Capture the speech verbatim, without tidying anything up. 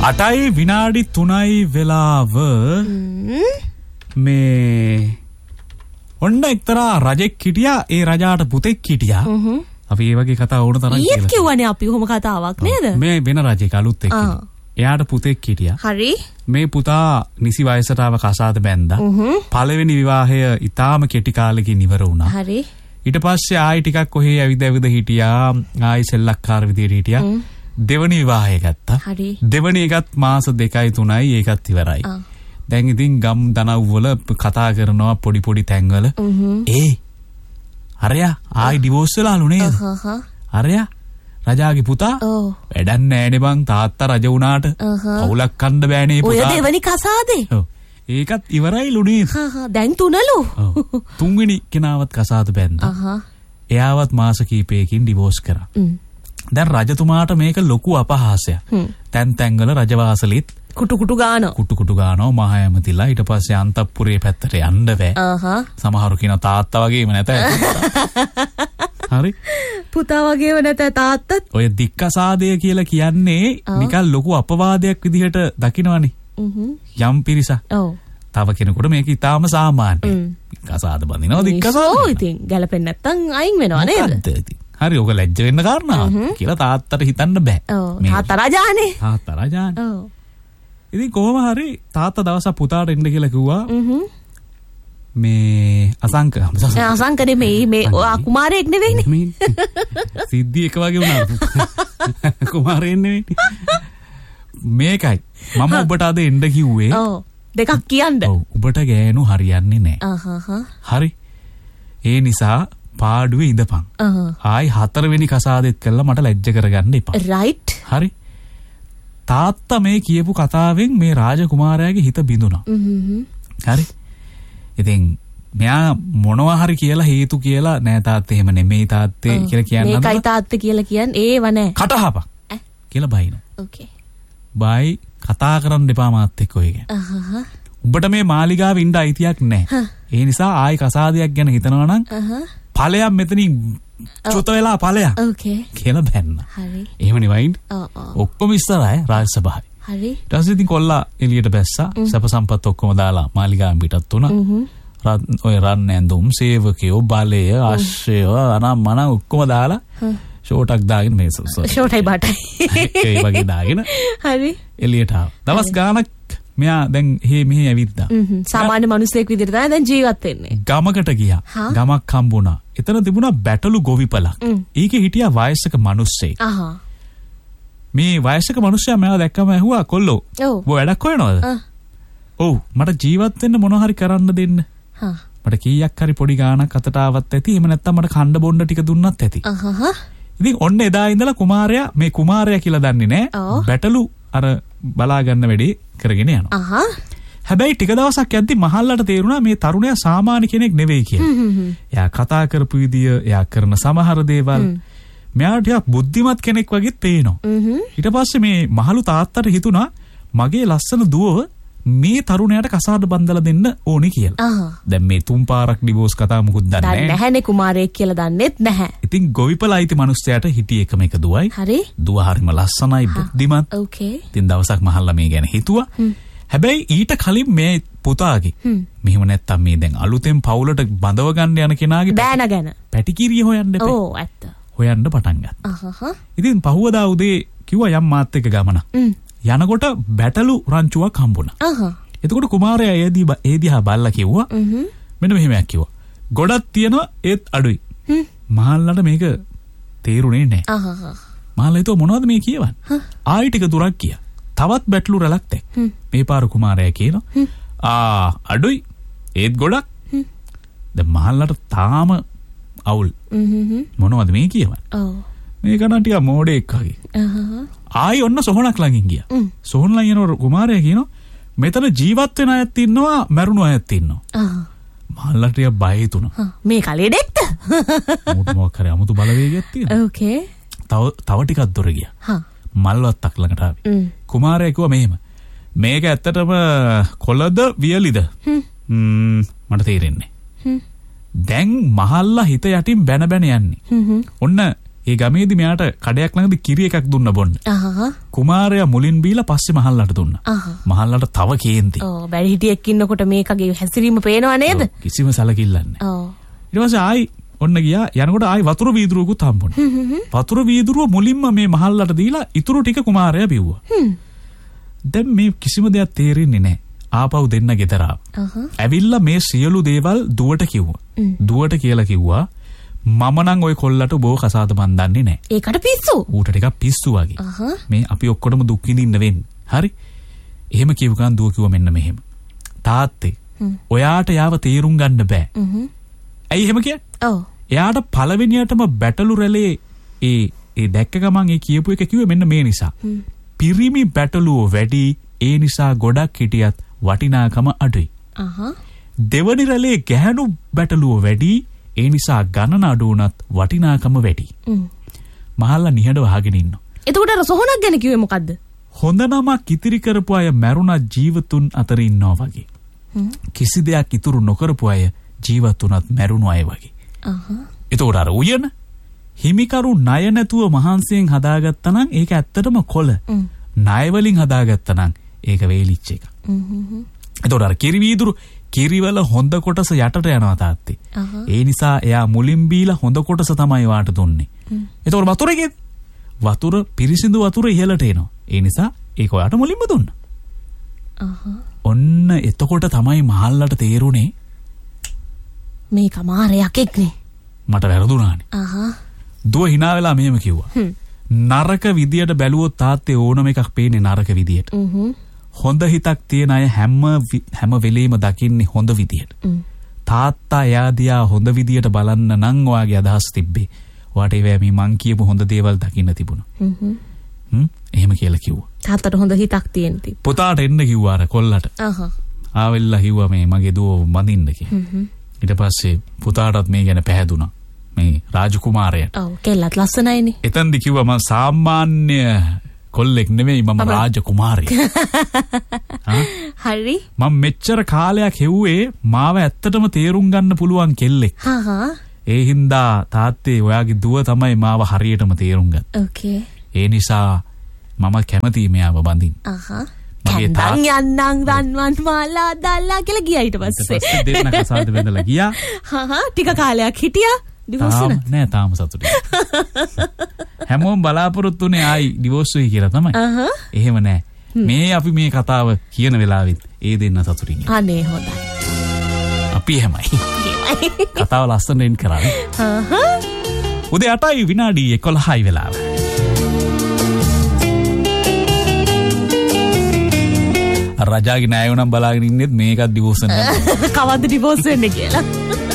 අටයි විනාඩි තුනයි වෙලාව මේ ඔන්න එක්තරා රජෙක් හිටියා. ඒ රජාට පුතෙක් හිටියා. අපි ඒ වගේ කතා ඕන තරම් කියලා. ඊත් කියවනේ අපි ඔහොම කතාවක් නේද? මේ වෙන රජෙක් අලුත් එක්ක. එයාට පුතෙක් හිටියා. හරි. මේ පුතා නිසි වයසට ආව කසාද බැන්දා. පළවෙනි විවාහය ඊටාම කෙටි කාලෙකින් ඉවර වුණා. හරි. ඊට පස්සේ ආයි ටිකක් කොහේ ඇවිද ඇවිද හිටියා. ආයි සෙල්ලක්කාර විදියට හිටියා. දෙවනි විවාහය ගත්තා. හරි. දෙවනි එකත් මාස දෙකයි තුනයි ඒකත් ඉවරයි. දැන් ඉතින් ගම් දනව් වල කතා කරනවා පොඩි පොඩි තැන්වල. ඒ අරයා ආයි ඩිවෝස් වෙලාලු නේද? අරයා රජාගේ පුතා වැඩක් නෑනේ බං තාත්තා රජ වුණාට පවුලක් කන්න බෑනේ පුතා. ඔය දෙවනි කසාදේ. ඔව්. ඒකත් ඉවරයිලු නේද? හා හා දැන් තුනලු. ඔව්. තුන්වෙනි කෙනාවත් කසාද බැන්දා. අහහ. එයාවත් මාස කිහිපයකින් ඩිවෝස් කරා. දැන් රජතුමාට මේක ලොකු අපහාසයක්. තැන් තැන්වල රජවාසලෙත් කුටු කුටු ගානවා. කුටු කුටු ගානවා මහ ඇමතිලා. ඊට පස්සේ අන්තපුරේ පැත්තට යන්න බෑ. අහහ. සමහරු කියන තාත්තා වගේම නැත. හරි. පුතා වගේම නැත තාත්තත්. ඔය දික්කසාදය කියලා කියන්නේ නිකන් ලොකු අපවාදයක් විදිහට දකින්නවනේ. යම් පිරිසක්. ඔව්. තව කෙනෙකුට මේක ඊටාම සාමාන්‍යයි. කසාද බඳිනවා දික්කසාද. ඔව් ඉතින් ගැලපෙන්නේ නැත්තම් අයින් වෙනවා නේද? හරි ඔක ලැජ්ජ වෙන්න කාරණාවක් කියලා තාත්තට හිතන්න බෑ. ඔව්. තාත්තා රජානේ. තාත්තා රජානේ. ඔව්. ඉතින් කොහොම හරි තාත්තා දවසක් පුතාට එන්න කියලා කිව්වා. මේ අසංක අසංක නෙමෙයි මේ කුමාරයෙක් නෙවෙයිනේ. සිද්ධි එක වගේ වුණා. කුමාරයෙක් නෙවෙයි. මේකයි මම ඔබට අද එන්න කිව්වේ. ඔව්. දෙකක් කියන්න. ඔව්. ඔබට ගෑනු හරියන්නේ නැහැ. අහහ. හරි. ඒ නිසා පාඩුවේ ඉඳපන්. ආයි හතරවෙනි කසාදෙත් කළා මට ලැජ්ජ කරගන්න එපා. රයිට්. හරි. තාත්තා මේ කියපු කතාවෙන් මේ රාජකුමාරයාගේ හිත බිඳුණා. හරි. ඉතින් මෙයා මොනවා හරි කියලා හේතු කියලා නෑ තාත්තේ එහෙම නෙමෙයි තාත්තේ කියලා කියන්න. මේකයි තාත්තේ කියලා කියන්නේ ඒව නෑ. කටහපන්. කියලා බයින. ඕකේ. බයි කතා කරන්න එපා මාත් එක්ක ඔය ගැන. අහහ. උඹට මේ මාලිගාවේ ඉන්න අයිතියක් නෑ. ඒ නිසා ආයි කසාදයක් ගැන හිතනවා නම් ඵලයක් මෙතනින් චුත වෙලා ඵලයක්. ඕකේ. කියලා බැන්න. හරි. එහෙමනේ වයින්. ඔව් ඔව්. ඔක්කොම ඉස්සරහයි රාජ සභාවේ. හරි. ඊට පස්සේ ඉතින් කොල්ලා එළියට බැස්සා. සැප සම්පත් ඔක්කොම දාලා මාලිගාවෙන් පිටත් වුණා. ඔය රන් ඇඳුම් සේවකයෝ බලය අශ්වය අනම් මනම් ඔක්කොම දාලා ෂෝටක් දාගෙන මේ ෂෝටයි බාටයි ඒ වගේ දාගෙන හරි එළියට ආවා. දවස් ගාණක් මෙයා දැන් හේ මෙහෙ ඇවිද්දා. සාමාන්‍ය මිනිසෙක් විදිහට තමයි දැන් ජීවත් වෙන්නේ. ගමකට ගියා. ගමක් හම්බුණා. එතන තිබුණා බැටළු ගොවිපලක්. ඒකේ හිටියා වයස්ක මිනිස්සෙක්. අහහ. මේ වයස්ක මිනිස්සයා මම දැක්කම ඇහුවා කොල්ලෝ. ඔව් වැඩක් හොයනවද? ඔව් මට ජීවත් වෙන්න මොනවා හරි කරන්න දෙන්න. හා. මට කීයක් හරි පොඩි ගාණක් අතට ආවත් ඇති. එහෙම නැත්නම් මට කන්න බොන්න ටික දුන්නත් ඇති. අහහ. ඉතින් ඔන්න එදා ඉඳලා කුමාරයා මේ කුමාරයා කියලා දන්නේ නැහැ. බැටළු අර බලා ගන්න වැඩේ කරගෙන යනවා. අහහ. හැබැයි ටික දවසක් යද්දි මහල්ලට තේරුණා මේ තරුණයා සාමාන්‍ය කෙනෙක් නෙවෙයි කියලා. එයා කතා කරපු විදිය, එයා කරන සමහර දේවල් මෙයාට ටිකක් බුද්ධිමත් කෙනෙක් වගේ පේනවා. ඊට පස්සේ මේ මහලු තාත්තට හිතුණා මගේ ලස්සන දුවව මේ තරුණයාට කසාද බඳලා දෙන්න ඕනේ කියලා. දැන් මේ තුන් පාරක් ඩිවෝස් කතා මුකුත් දන්නේ නැහැ. දන්නේ නැහැනේ කුමාරයෙක් කියලා දන්නෙත් නැහැ. ඉතින් ගොවිපලයිති මිනිස්සයාට හිටියේ එකම එක දුවයි. හරි. දුව හරිම ලස්සනයි බුද්ධිමත්. ඕකේ. ඉතින් දවසක් මහල්ලා මේ ගැන හිතුවා. හැබැයි ඊට කලින් මේ පුතාගේ මෙහෙම නැත්තම් මේ දැන් අලුතෙන් පවුලට බඳව ගන්න යන කෙනාගේ බෑන ගැන පැටිකිරිය හොයන්න එපා. ඔව් ඇත්ත. හොයන්න පටන් ගත්තා. අහහ. ඉතින් පහුවදා උදේ කිව්වා යම් මාත් එක්ක ගමන. යනකොට බැටළු රංචුවක් හම්බුණා. අහහ. එතකොට කුමාරයා ඒදී ඒ දිහා බල්ලා කිව්වා මෙන්න මෙහෙමයක් කිව්වා. ගොඩක් තියෙනවා ඒත් අඩුයි. මහල්ලට මේක තේරුනේ නැහැ. අහහ. මහල්ලා හිතුවා මොනවද මේ කියවන්නේ? ආයි ටික දුරක් ගියා. තවත් බැටළු රැලක් දැක්. මේ පාර කුමාරයා කියනවා ආ අඩුයි ඒත් ගොඩක්. දැන් මහල්ලට තාම අවුල්. මොනවද මේ කියවන්නේ? ඔව්. මේක නම් ටික මෝඩෙක් වගේ. අහහ. ආයි ඔන්න සොහනක් ළඟින් ගියා. සොහන ළඟ යන කුමාරයා කියනවා මෙතන ජීවත් වෙන අයත් ඉන්නවා මැරුණු අයත් ඉන්නවා. ආ. මහල්ලට ටික බය හිතුණා. මේ කලෙඩෙක්ද? මොකද මොකක් කරේ 아무තු බලවේගයක් තියෙනවා. ඕකේ. තව තව ටිකක් දුර ගියා. හා. මල්වත්තක් ළඟට ආවේ. කුමාරයා කිව්වා මෙහෙම. මේක ඇත්තටම කොළද වියලිද? හ්ම් මට තේරෙන්නේ. දැන් මහල්ලා හිත යටින් බැන බැන යන්නේ. ඔන්න ඒ ගමේදී මෙයාට කඩයක් ළඟදී කිරි එකක් දුන්න බොන්න. ආහ්. කුමාරයා මුලින් බීලා පස්සේ මහල්ලට දුන්නා. මහල්ලට තව කේන්ති. ඔව් වැඩි හිටියෙක් ඉන්නකොට මේකගේ හැසිරීම පේනව නේද? කිසිම සැලකිල්ලක් නැහැ. ඔව්. ඊට පස්සේ ආයි ඔන්න ගියා යනකොට ආයි වතුර වීදුරුවකුත් හම්බුණා. වතුර වීදුරුව මුලින්ම මේ මහල්ලට දීලා ඉතුරු ටික කුමාරයා බිව්වා. දැන් මේ කිසිම දෙයක් තේරෙන්නේ නැහැ. ආපහු දෙන්න ගෙදර ආවා. ඇවිල්ලා මේ සියලු දේවල් දුවට කිව්වා. දුවට කියලා කිව්වා මම නම් ওই කොල්ලට බෝ කසාද මන් දන්නේ නැහැ. ඒකට පිස්සු. ඌට ටිකක් පිස්සු වගේ. මේ අපි ඔක්කොටම දුක් විඳින්න වෙන්නේ. හරි. එහෙම කියව ගමන් දුව කිව්වා මෙන්න මෙහෙම. තාත්තේ ඔයාට යාව තේරුම් ගන්න බෑ. ඇයි එහෙම කියන්නේ? ඔව්. එයාට පළවෙනියටම බැටළු රැළේ ඒ ඒ දැක්ක ගමන් ඒ කියපු එක කිව්වේ මෙන්න මේ නිසා. පිරිමි බැටළුව වැඩි ඒ නිසා ගොඩක් හිටියත් වටිනාකම අඩුයි. අහහ. දෙවනි රැළේ ගැහණු බැටළුව වැඩි ඒ නිසා ගණන අඩු වුණත් වටිනාකම වැඩි. මහල්ලා නිහඬව අහගෙන ඉන්නවා. එතකොට අර සොහනක් ගැන කිව්වේ මොකද්ද? හොඳ නමක් ඉතිරි කරපු අය මැරුණා ජීවතුන් අතර ඉන්නවා වගේ. කිසි දෙයක් ඉතුරු නොකරපු අය ජීවත් වුණත් මැරුණු අය වගේ. අහහ. එතකොට අර උයන හිමිකරු ණය නැතුව මහන්සියෙන් හදාගත්තා නම් ඒක ඇත්තටම කොළ. ණය වලින් හදාගත්තා නම් ඒක වේලිච්ච එක. එතකොට අර කිරි වීදුරු කිරිවල හොඳ කොටස යටට යනවා තාත්තේ. ඒ නිසා එයා මුලින් බීලා හොඳ කොටස තමයි වාට දුන්නේ. එතකොට වතුරේ වතුර පිරිසිදු වතුර ඉහළට එනවා. ඒ නිසා ඒක ඔයාට මුලින්ම දුන්නා. ඔන්න එතකොට තමයි මහල්ලට තේරුනේ මේක මාරයක් එක්නේ. මට වැරදුනානේ. අහහ. දුව hina වෙලා මෙහෙම කිව්වා. නරක විදියට බැලුවොත් තාත්තේ ඕනම එකක් පේන්නේ නරක විදියට. හොඳ හිතක් තියෙන අය හැම හැම වෙලෙම දකින්නේ හොඳ විදියට. තාත්තා එයා දිහා හොඳ විදියට බලන්න නම් ඔයාගේ අදහස් තිබ්බේ. ඔයාට ඒ මේ මං කියපු හොඳ දේවල් දකින්න තිබුණා. හ්ම් එහෙම කියලා කිව්වා. තාත්තට හොඳ හිතක් තියෙන තිබ්බ. පුතාට එන්න කිව්වා අර කොල්ලට. අහහ. ආවෙල්ලා කිව්වා මේ මගේ දුව මදින්න කියලා. ඊට පස්සේ පුතාටත් මේ ගැන පැහැදුනා. මේ රාජකුමාරයාට. ඔව් කෙල්ලත් ලස්සනයිනේ. එතෙන්දි කිව්වා මම සාමාන්‍ය කොල්ලෙක් නෙමෙයි මම රාජකුමාරයෙක්. හරි. මම මෙච්චර කාලයක් හෙව්වේ මාව ඇත්තටම තේරුම් ගන්න පුළුවන් කෙල්ලෙක්. හහ. ඒ හින්දා තාත්තේ ඔයාගේ දුව තමයි මාව හරියටම තේරුම් ගත්තේ. ඕකේ. ඒ නිසා මම කැමතියි මෙයාව බඳින්න. අහහ. මගේ තාත්තා යන්නම් රන්වන් මාලා දාලා කියලා ගියා ඊට පස්සේ. ඊට පස්සේ දෙන්න කසාද බඳලා ගියා. හහ ටික කාලයක් හිටියා. ඩිවෝස් වුණා. නෑ තාම සතුටුයි. හැමෝම බලාපොරොත්තු වෙන්නේ ආයි ඩිවෝස් වෙයි කියලා තමයි. අහහ. එහෙම නෑ. මේ අපි මේ කතාව කියන වෙලාවෙත් ඒ දෙන්න සතුටින් ඉන්නවා. අනේ හොඳයි. අපි එහෙමයි. කතාව ලස්සන එන් කරන්නේ. අහහ. උදේ අටයි විනාඩි එකොළහයි වෙලාව. රජාගේ නෑයෝ නම් බලාගෙන ඉන්නෙත් මේකත් ඩිවෝස් වෙනවා. කවද්ද ඩිවෝස් වෙන්නේ කියලා.